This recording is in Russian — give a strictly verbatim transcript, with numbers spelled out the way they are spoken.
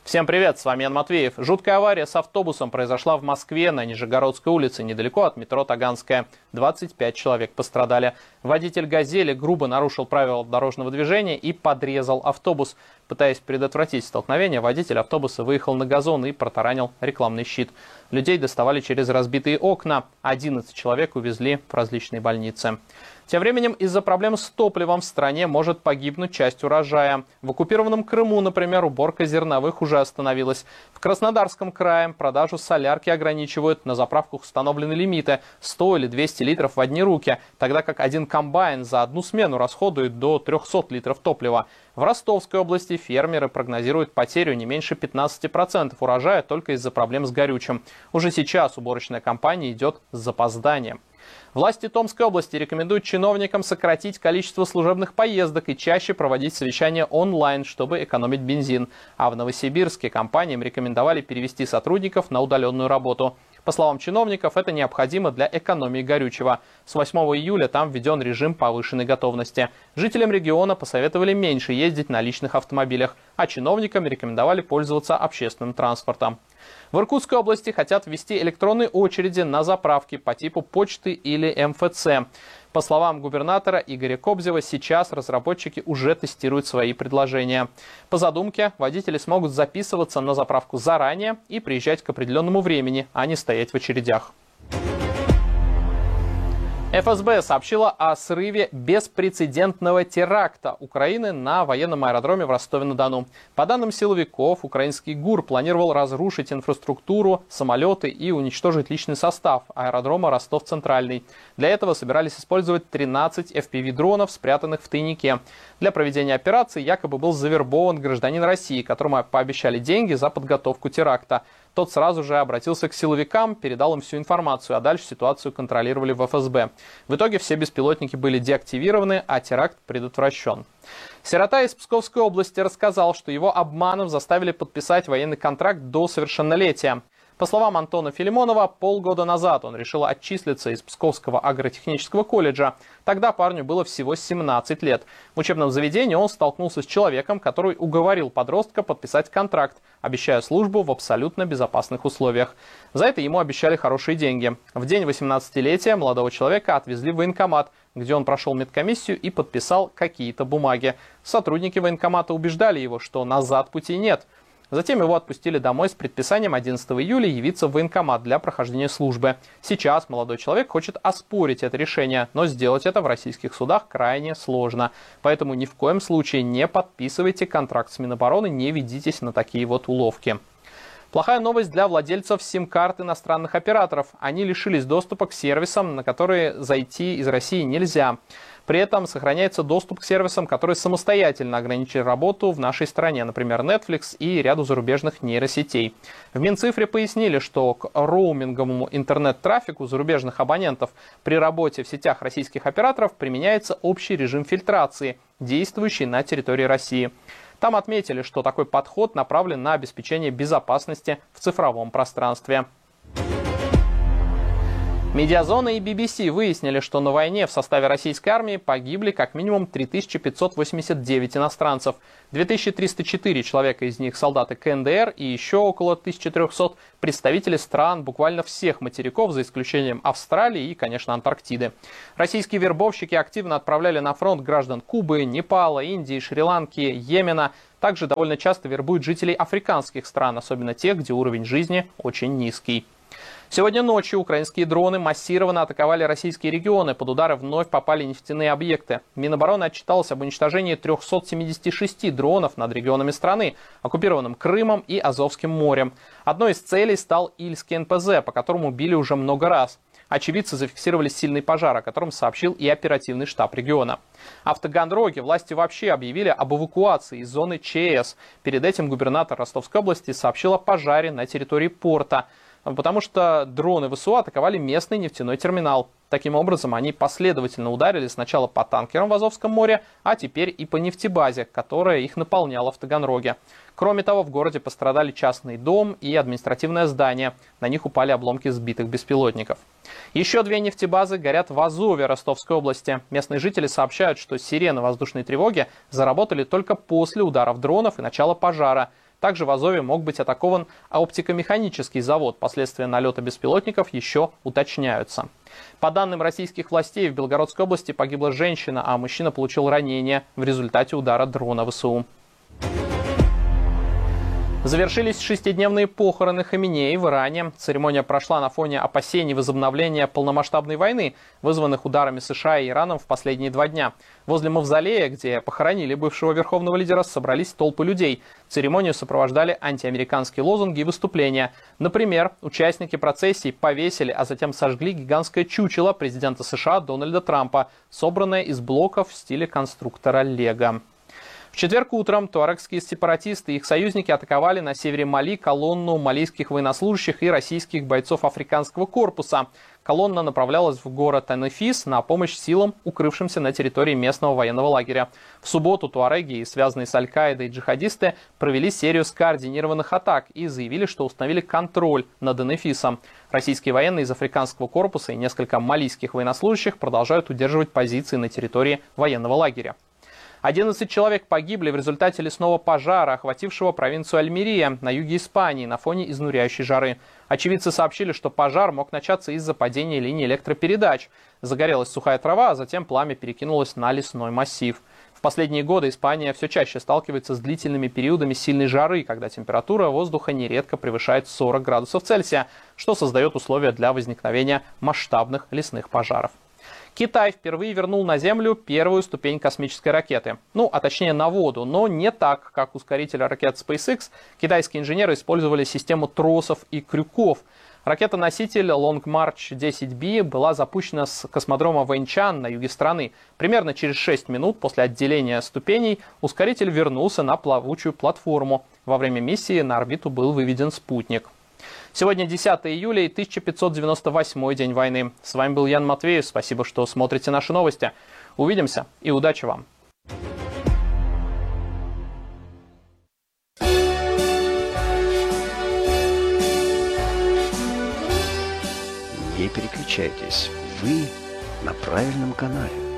Всем привет, с вами Ян Матвеев. Жуткая авария с автобусом произошла в Москве на Нижегородской улице, недалеко от метро Таганская. двадцать пять человек пострадали. Водитель «Газели» грубо нарушил правила дорожного движения и подрезал автобус. Пытаясь предотвратить столкновение, водитель автобуса выехал на газон и протаранил рекламный щит. Людей доставали через разбитые окна. одиннадцать человек увезли в различные больницы. Тем временем из-за проблем с топливом в стране может погибнуть часть урожая. В оккупированном Крыму, например, уборка зерновых уже остановилась. В Краснодарском крае продажу солярки ограничивают. На заправках установлены лимиты – сто или двести литров в одни руки, тогда как один комбайн за одну смену расходует до трёхсот литров топлива. В Ростовской области фермеры прогнозируют потерю не меньше пятнадцати процентов урожая только из-за проблем с горючим. Уже сейчас уборочная кампания идет с запозданием. Власти Томской области рекомендуют чиновникам сократить количество служебных поездок и чаще проводить совещания онлайн, чтобы экономить бензин. А в Новосибирске компаниям рекомендовали перевести сотрудников на удаленную работу. По словам чиновников, это необходимо для экономии горючего. С восьмого июля там введен режим повышенной готовности. Жителям региона посоветовали меньше ездить на личных автомобилях, а чиновникам рекомендовали пользоваться общественным транспортом. В Иркутской области хотят ввести электронные очереди на заправки по типу почты или эм эф цэ. По словам губернатора Игоря Кобзева, сейчас разработчики уже тестируют свои предложения. По задумке, водители смогут записываться на заправку заранее и приезжать к определенному времени, а не стоять в очередях. эф эс бэ сообщила о срыве беспрецедентного теракта Украины на военном аэродроме в Ростове-на-Дону. По данным силовиков, украинский ГУР планировал разрушить инфраструктуру, самолеты и уничтожить личный состав аэродрома Ростов-Центральный. Для этого собирались использовать тринадцать эф пи ви-дронов, спрятанных в тайнике. Для проведения операции якобы был завербован гражданин России, которому пообещали деньги за подготовку теракта. Тот сразу же обратился к силовикам, передал им всю информацию, а дальше ситуацию контролировали в эф эс бэ. В итоге все беспилотники были деактивированы, а теракт предотвращен. Сирота из Псковской области рассказал, что его обманом заставили подписать военный контракт до совершеннолетия. По словам Антона Филимонова, полгода назад он решил отчислиться из Псковского агротехнического колледжа. Тогда парню было всего семнадцать лет. В учебном заведении он столкнулся с человеком, который уговорил подростка подписать контракт, обещая службу в абсолютно безопасных условиях. За это ему обещали хорошие деньги. В день восемнадцатилетия молодого человека отвезли в военкомат, где он прошел медкомиссию и подписал какие-то бумаги. Сотрудники военкомата убеждали его, что назад пути нет. Затем его отпустили домой с предписанием одиннадцатого июля явиться в военкомат для прохождения службы. Сейчас молодой человек хочет оспорить это решение, но сделать это в российских судах крайне сложно. Поэтому ни в коем случае не подписывайте контракт с Минобороны, не ведитесь на такие вот уловки. Плохая новость для владельцев сим-карт иностранных операторов. Они лишились доступа к сервисам, на которые зайти из России нельзя. При этом сохраняется доступ к сервисам, которые самостоятельно ограничили работу в нашей стране, например, Netflix и ряду зарубежных нейросетей. В Минцифре пояснили, что к роуминговому интернет-трафику зарубежных абонентов при работе в сетях российских операторов применяется общий режим фильтрации, действующий на территории России. Там отметили, что такой подход направлен на обеспечение безопасности в цифровом пространстве. Медиазона и би би си выяснили, что на войне в составе российской армии погибли как минимум три тысячи пятьсот восемьдесят девять иностранцев. две тысячи триста четыре человека из них солдаты ка эн дэ эр и еще около тысячи трёхсот представители стран буквально всех материков, за исключением Австралии и, конечно, Антарктиды. Российские вербовщики активно отправляли на фронт граждан Кубы, Непала, Индии, Шри-Ланки, Йемена. Также довольно часто вербуют жителей африканских стран, особенно тех, где уровень жизни очень низкий. Сегодня ночью украинские дроны массированно атаковали российские регионы. Под удары вновь попали нефтяные объекты. Минобороны отчиталось об уничтожении трёхсот семидесяти шести дронов над регионами страны, оккупированным Крымом и Азовским морем. Одной из целей стал Ильский эн пэ зэ, по которому били уже много раз. Очевидцы зафиксировали сильный пожар, о котором сообщил и оперативный штаб региона. А в Таганроге власти вообще объявили об эвакуации из зоны че эс. Перед этим губернатор Ростовской области сообщил о пожаре на территории порта, потому что дроны вэ эс у атаковали местный нефтяной терминал. Таким образом, они последовательно ударили сначала по танкерам в Азовском море, а теперь и по нефтебазе, которая их наполняла в Таганроге. Кроме того, в городе пострадали частный дом и административное здание. На них упали обломки сбитых беспилотников. Еще две нефтебазы горят в Азове Ростовской области. Местные жители сообщают, что сирены воздушной тревоги заработали только после ударов дронов и начала пожара. Также в Азове мог быть атакован оптико-механический завод. Последствия налета беспилотников еще уточняются. По данным российских властей, в Белгородской области погибла женщина, а мужчина получил ранение в результате удара дрона ВСУ. Завершились шестидневные похороны Хаминеи в Иране. Церемония прошла на фоне опасений возобновления полномасштабной войны, вызванных ударами США и Ираном в последние два дня. Возле мавзолея, где похоронили бывшего верховного лидера, собрались толпы людей. Церемонию сопровождали антиамериканские лозунги и выступления. Например, участники процессий повесили, а затем сожгли гигантское чучело президента США Дональда Трампа, собранное из блоков в стиле конструктора Лего. В четверг утром туарегские сепаратисты и их союзники атаковали на севере Мали колонну малийских военнослужащих и российских бойцов африканского корпуса. Колонна направлялась в город Тенефис на помощь силам, укрывшимся на территории местного военного лагеря. В субботу туареги и связанные с Аль-Каидой джихадисты провели серию скоординированных атак и заявили, что установили контроль над Энефисом. Российские военные из африканского корпуса и несколько малийских военнослужащих продолжают удерживать позиции на территории военного лагеря. одиннадцать человек погибли в результате лесного пожара, охватившего провинцию Альмерия на юге Испании на фоне изнуряющей жары. Очевидцы сообщили, что пожар мог начаться из-за падения линии электропередач. Загорелась сухая трава, а затем пламя перекинулось на лесной массив. В последние годы Испания все чаще сталкивается с длительными периодами сильной жары, когда температура воздуха нередко превышает сорок градусов Цельсия, что создает условия для возникновения масштабных лесных пожаров. Китай впервые вернул на Землю первую ступень космической ракеты. Ну, а точнее на воду, но не так, как ускоритель ракет SpaceX. Китайские инженеры использовали систему тросов и крюков. Ракета-носитель Long March десять би была запущена с космодрома Вэньчан на юге страны. Примерно через шесть минут после отделения ступеней ускоритель вернулся на плавучую платформу. Во время миссии на орбиту был выведен спутник. Сегодня десятое июля и тысяча пятьсот девяносто восьмой день войны. С вами был Ян Матвеев. Спасибо, что смотрите наши новости. Увидимся и удачи вам! Не переключайтесь, вы на правильном канале.